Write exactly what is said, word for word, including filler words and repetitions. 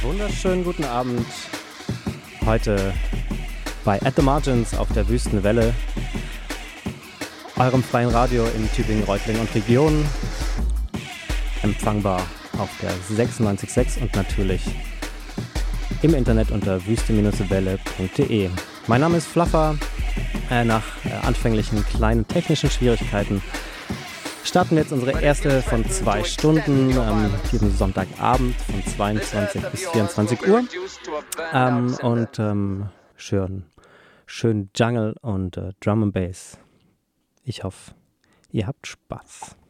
Wunderschönen guten Abend. Heute bei At the Margins auf der Wüstenwelle, eurem freien Radio in Tübingen, Reutlingen und Region. Empfangbar auf der sechsundneunzig Komma sechs und natürlich im Internet unter wüste welle punkt de. Mein Name ist Fluffer. Äh, nach äh, anfänglichen kleinen technischen Schwierigkeiten starten wir jetzt unsere erste von zwei Stunden am ähm, Sonntagabend von zweiundzwanzig bis vierundzwanzig Uhr. Ähm, und ähm, schön, schön Jungle und äh, Drum and Bass. Ich hoffe, ihr habt Spaß.